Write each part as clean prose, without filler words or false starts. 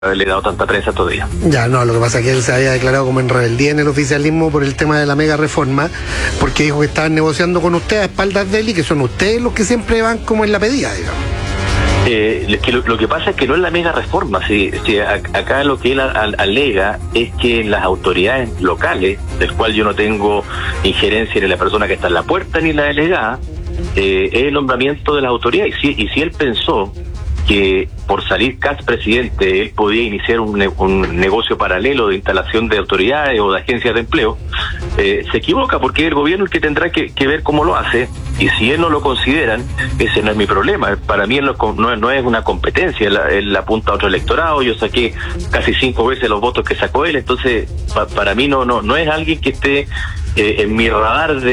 haberle dado tanta prensa todavía. Ya, no, lo que pasa es que él se había declarado como en rebeldía en el oficialismo por el tema de la mega reforma, porque dijo que estaban negociando con usted a espaldas de él y que son ustedes los que siempre van como en la pedida, digamos. Lo que pasa es que no es la mega reforma, acá lo que él alega es que las autoridades locales, del cual yo no tengo injerencia ni la persona que está en la puerta ni la delegada, es el nombramiento de las autoridades, y si él pensó que por salir Kast presidente él podía iniciar un negocio paralelo de instalación de autoridades o de agencias de empleo, se equivoca, porque es el gobierno el que tendrá que ver cómo lo hace, y si él no lo consideran, ese no es mi problema. Para mí no es una competencia, él apunta a otro electorado, yo saqué casi 5 veces los votos que sacó él, entonces para mí no es alguien que esté en mi radar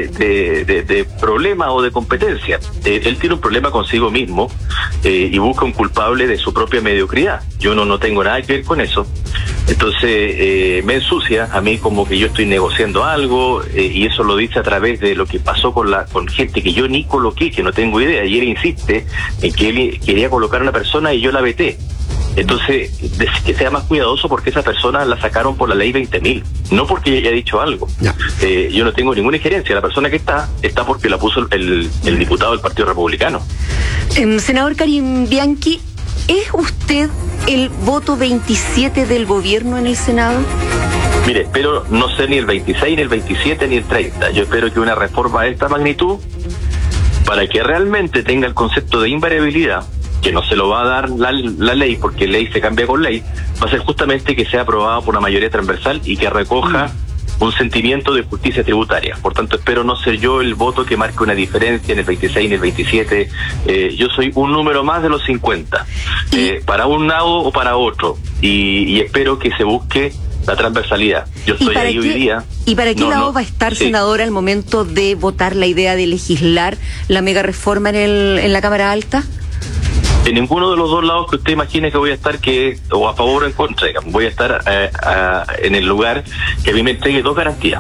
de problema o de competencia. Él tiene un problema consigo mismo y busca un culpable de su propia mediocridad. Yo no tengo nada que ver con eso. Entonces me ensucia a mí como que yo estoy negociando algo, y eso lo dice a través de lo que pasó con gente que yo ni coloqué, que no tengo idea, y él insiste en que él quería colocar a una persona y yo la veté. Entonces, que sea más cuidadoso, porque esa persona la sacaron por la ley 20.000, no porque haya dicho algo. Yo no tengo ninguna injerencia. La persona que está porque la puso el diputado del Partido Republicano. Senador Karim Bianchi, ¿es usted el voto 27 del gobierno en el Senado? Mire, espero no ser ni el 26, ni el 27, ni el 30. Yo espero que una reforma de esta magnitud, para que realmente tenga el concepto de invariabilidad, que no se lo va a dar la ley, porque ley se cambia con ley, va a ser justamente que sea aprobada por una mayoría transversal y que recoja un sentimiento de justicia tributaria. Por tanto, espero no ser yo el voto que marque una diferencia en el 26 ni el 27. Yo soy un número más de los 50, para un lado o para otro, y espero que se busque la transversalidad. Yo estoy ahí hoy día. ¿Y para qué lado va a estar, senador, al momento de votar la idea de legislar la mega reforma en la Cámara Alta? En ninguno de los dos lados que usted imagine que voy a estar, o a favor o en contra. Voy a estar en el lugar que a mí me entregue dos garantías,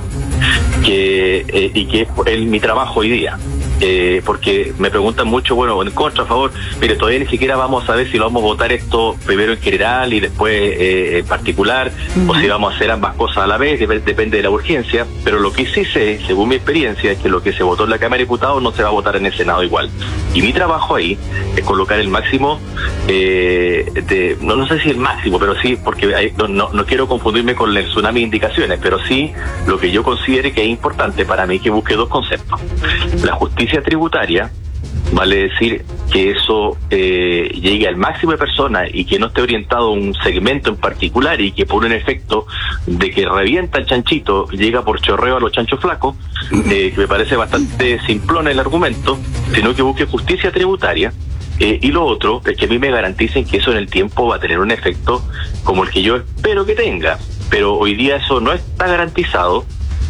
y que es mi trabajo hoy día. Porque me preguntan mucho, bueno, en contra, a favor. Mire, todavía ni siquiera vamos a ver si lo vamos a votar esto primero en general y después en particular, o si vamos a hacer ambas cosas a la vez, depende de la urgencia. Pero lo que sí sé, según mi experiencia, es que lo que se votó en la Cámara de Diputados no se va a votar en el Senado igual. Y mi trabajo ahí es colocar el máximo, no sé si el máximo, pero sí, porque no quiero confundirme con el tsunami de indicaciones, pero sí lo que yo considere que es importante para mí, que busque dos conceptos. La justicia tributaria, vale decir que eso llegue al máximo de personas y que no esté orientado a un segmento en particular, y que por un efecto de que revienta el chanchito llega por chorreo a los chanchos flacos, que me parece bastante simplón el argumento, sino que busque justicia tributaria. Y lo otro es que a mí me garanticen que eso en el tiempo va a tener un efecto como el que yo espero que tenga, pero hoy día eso no está garantizado,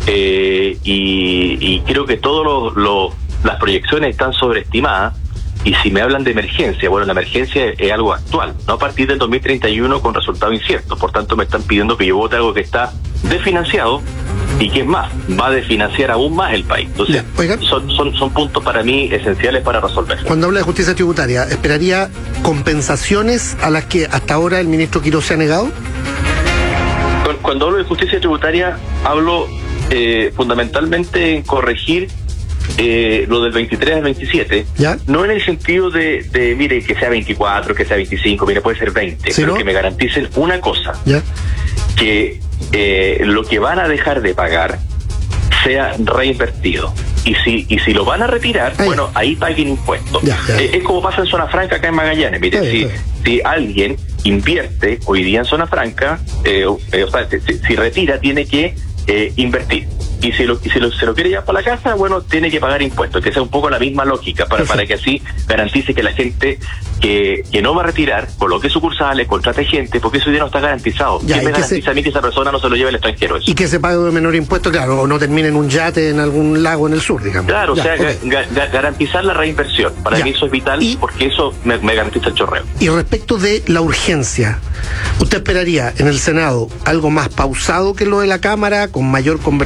y creo que todos las proyecciones están sobreestimadas. Y si me hablan de emergencia, bueno, la emergencia es algo actual, no a partir del 2031 con resultados inciertos. Por tanto, me están pidiendo que yo vote algo que está desfinanciado y que es más, va a desfinanciar aún más el país. Entonces, son puntos para mí esenciales para resolver. Cuando habla de justicia tributaria, ¿esperaría compensaciones a las que hasta ahora el ministro Quiroz se ha negado? Cuando hablo de justicia tributaria, hablo fundamentalmente en corregir lo del 23 al 27, ¿ya? No en el sentido de mire, que sea 24, que sea 25, mire, puede ser 20, ¿sí, pero no? Que me garanticen una cosa, ¿ya? Que lo que van a dejar de pagar sea reinvertido. Y si lo van a retirar, bueno, ahí paguen impuestos. Es como pasa en Zona Franca acá en Magallanes. Mire, si alguien invierte hoy día en Zona Franca, si retira, tiene que invertir. Y si se lo quiere llevar para la casa, bueno, tiene que pagar impuestos, que sea un poco la misma lógica, para que así garantice que la gente que no va a retirar coloque sucursales, contrate gente, porque eso ya no está garantizado. ¿Quién me garantiza a mí que esa persona no se lo lleve al extranjero? Eso? Y que se pague de menor impuesto, claro, o no termine en un yate en algún lago en el sur, digamos. Claro, o sea, garantizar la reinversión. Para mí eso es vital, porque eso me garantiza el chorreo. Y respecto de la urgencia, ¿usted esperaría en el Senado algo más pausado que lo de la Cámara, con mayor conversación, con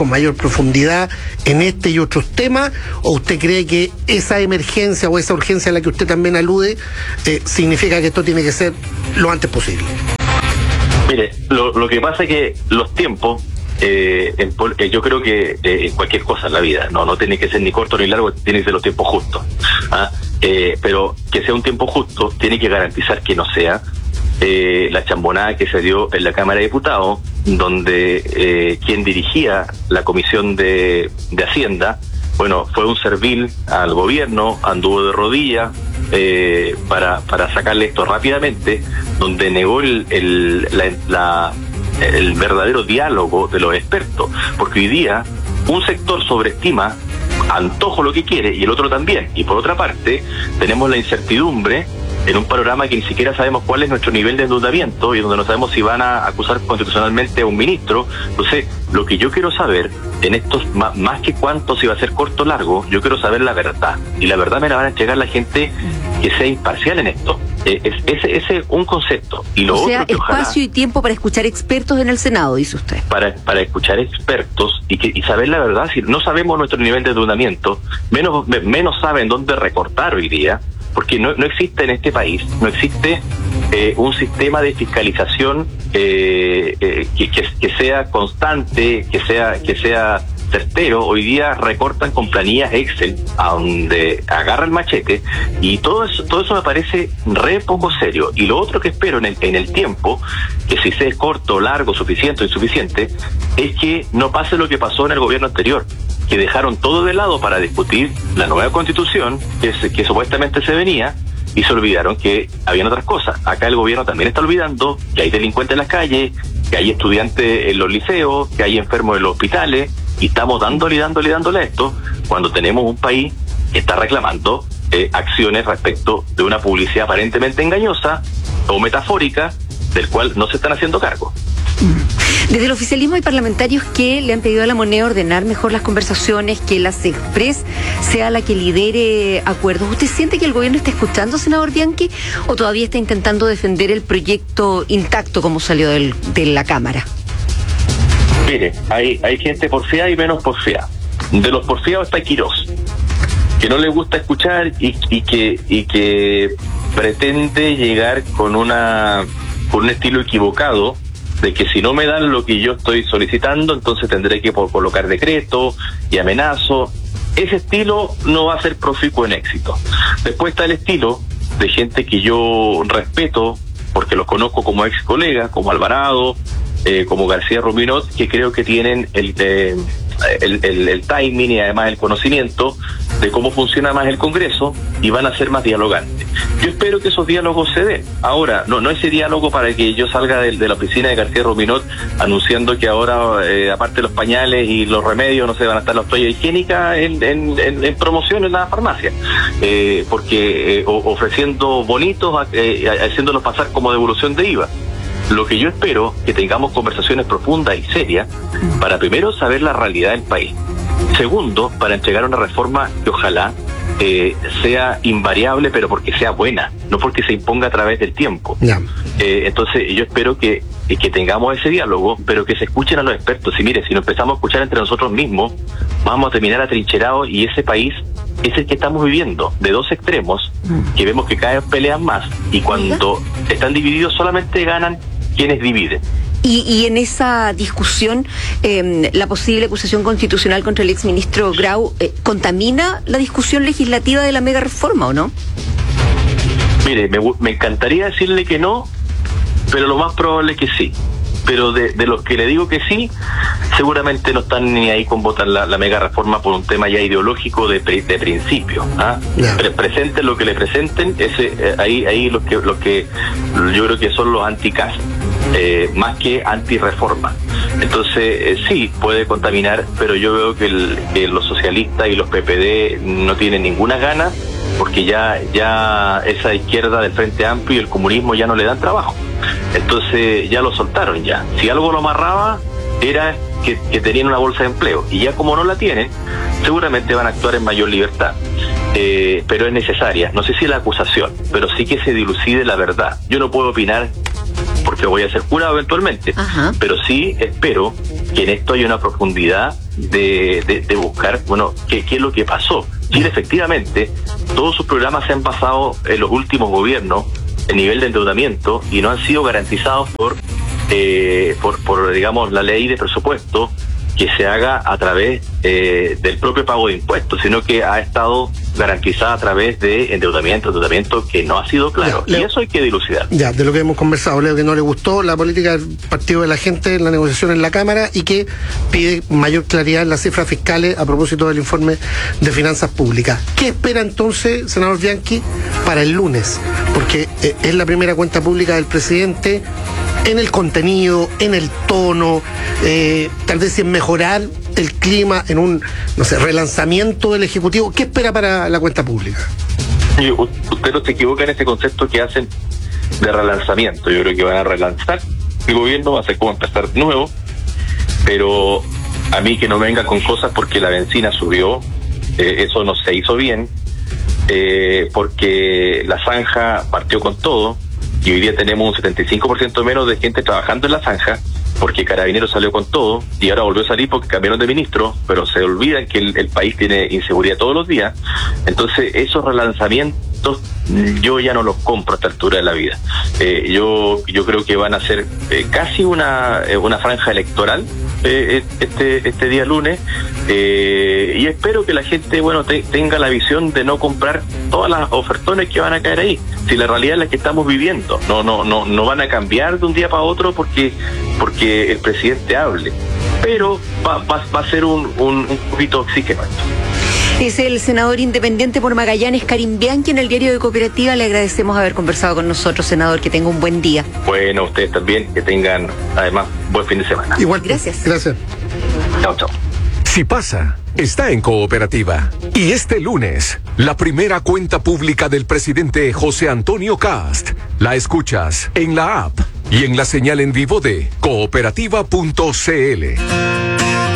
con mayor profundidad en este y otros temas, o usted cree que esa emergencia o esa urgencia a la que usted también alude significa que esto tiene que ser lo antes posible? Mire, lo que pasa es que los tiempos, yo creo que en cualquier cosa en la vida, no tiene que ser ni corto ni largo, tiene que ser los tiempos justos. Pero que sea un tiempo justo tiene que garantizar que no sea la chambonada que se dio en la Cámara de Diputados, donde quien dirigía la Comisión de Hacienda, bueno, fue un servil al gobierno, anduvo de rodillas para sacarle esto rápidamente, donde negó el verdadero diálogo de los expertos, porque hoy día un sector sobreestima, antojo lo que quiere y el otro también, y por otra parte tenemos la incertidumbre en un panorama que ni siquiera sabemos cuál es nuestro nivel de endeudamiento y donde no sabemos si van a acusar constitucionalmente a un ministro. Entonces, lo que yo quiero saber en estos, más que cuánto, si va a ser corto o largo, yo quiero saber la verdad, y la verdad me la van a entregar la gente que sea imparcial en esto. Ese es un concepto. Y lo o sea, otro que espacio ojalá, y tiempo para escuchar expertos en el Senado, dice usted. Para escuchar expertos y saber la verdad. Si no sabemos nuestro nivel de endeudamiento, menos saben dónde recortar hoy día, porque no existe en este país, no existe un sistema de fiscalización que sea constante, que sea certero. Hoy día recortan con planillas Excel a donde agarra el machete, y todo eso me parece re poco serio. Y lo otro que espero en el tiempo, que si sea corto, largo, suficiente o insuficiente, es que no pase lo que pasó en el gobierno anterior, que dejaron todo de lado para discutir la nueva constitución que supuestamente se venía, y se olvidaron que habían otras cosas. Acá el gobierno también está olvidando que hay delincuentes en las calles, que hay estudiantes en los liceos, que hay enfermos en los hospitales, y estamos dándole a esto cuando tenemos un país que está reclamando acciones respecto de una publicidad aparentemente engañosa o metafórica, del cual no se están haciendo cargo. Desde el oficialismo hay parlamentarios que le han pedido a la Moneda ordenar mejor las conversaciones, que la CESPRES sea la que lidere acuerdos. ¿Usted siente que el gobierno está escuchando, senador Bianchi, o todavía está intentando defender el proyecto intacto como salió de la Cámara? Mire, hay gente porfiada y menos porfiada. De los porfiados está Quirós, que no le gusta escuchar y que pretende llegar con un estilo equivocado, de que si no me dan lo que yo estoy solicitando, entonces tendré que colocar decreto y amenazo. Ese estilo no va a ser proficuo en éxito. Después está el estilo de gente que yo respeto, porque los conozco como ex colegas, como Alvarado, como García Ruminot, que creo que tienen el timing y además el conocimiento de cómo funciona más el Congreso, y van a ser más dialogantes. Yo espero que esos diálogos se den. Ahora, no ese diálogo para que yo salga de la oficina de García Ruminot anunciando que ahora, aparte de los pañales y los remedios, no se van a estar las toallas higiénicas en promoción en la farmacia, porque ofreciendo bonitos, haciéndolos pasar como devolución de IVA. Lo que yo espero, que tengamos conversaciones profundas y serias para, primero, saber la realidad del país. Segundo, para entregar una reforma que ojalá sea invariable, pero porque sea buena, no porque se imponga a través del tiempo. Yeah. Entonces yo espero que tengamos ese diálogo, pero que se escuchen a los expertos. Y mire, si nos empezamos a escuchar entre nosotros mismos, vamos a terminar atrincherados, y ese país es el que estamos viviendo, de dos extremos, que vemos que cada vez pelean más, y cuando están divididos solamente ganan quienes dividen. Y en esa discusión, la posible acusación constitucional contra el exministro Grau contamina la discusión legislativa de la mega reforma, ¿o no? Mire, me encantaría decirle que no, pero lo más probable es que sí. Pero de los que le digo que sí, seguramente no están ni ahí con votar la mega reforma por un tema ya ideológico de principio. Presenten lo que le presenten, ahí los que yo creo que son los anti-CAS, más que anti-reforma. Entonces sí, puede contaminar, pero yo veo que los socialistas y los PPD no tienen ninguna gana, porque ya esa izquierda del Frente Amplio y el comunismo ya no le dan trabajo. Entonces ya lo soltaron ya. Si algo lo amarraba era que tenían una bolsa de empleo, y ya como no la tienen, seguramente van a actuar en mayor libertad. Pero es necesaria, no sé si la acusación, pero sí que se dilucide la verdad. Yo no puedo opinar porque voy a ser jurado eventualmente, pero sí espero que en esto haya una profundidad de buscar, bueno, qué es lo que pasó. Chile, efectivamente, todos sus programas se han basado en los últimos gobiernos en nivel de endeudamiento y no han sido garantizados por digamos, la ley de presupuesto que se haga a través del propio pago de impuestos, sino que ha estado garantizada a través de endeudamiento que no ha sido claro. Ya, Leo, y eso hay que dilucidar. Ya, de lo que hemos conversado, Leo, que no le gustó la política del Partido de la Gente en la negociación en la Cámara y que pide mayor claridad en las cifras fiscales a propósito del informe de finanzas públicas. ¿Qué espera entonces, senador Bianchi, para el lunes? Porque es la primera cuenta pública del presidente. En el contenido, en el tono, tal vez en mejorar el clima, en un, no sé, relanzamiento del Ejecutivo. ¿Qué espera para la cuenta pública? Usted no se equivoca en ese concepto que hacen de relanzamiento. Yo creo que van a relanzar el gobierno, va a ser como empezar de nuevo, pero a mí que no venga con cosas porque la benzina subió, eso no se hizo bien, porque la zanja partió con todo, y hoy día tenemos un 75% menos de gente trabajando en la zanja, porque Carabineros salió con todo, y ahora volvió a salir porque cambiaron de ministro, pero se olvidan que el país tiene inseguridad todos los días. Entonces, esos relanzamientos yo ya no los compro a esta altura de la vida. Yo creo que van a ser casi una franja electoral este día lunes, y espero que la gente, bueno, tenga la visión de no comprar todas las ofertones que van a caer ahí. Si la realidad es la que estamos viviendo, no van a cambiar de un día para otro porque el presidente hable, pero va a ser un poquito oxígeno esto. Es el senador independiente por Magallanes, Karim Bianchi, en el Diario de Cooperativa. Le agradecemos haber conversado con nosotros, senador. Que tenga un buen día. Bueno, ustedes también, que tengan, además, buen fin de semana. Igual. Gracias. Chao. Si pasa, está en Cooperativa. Y este lunes, la primera cuenta pública del presidente José Antonio Kast. La escuchas en la app y en la señal en vivo de cooperativa.cl.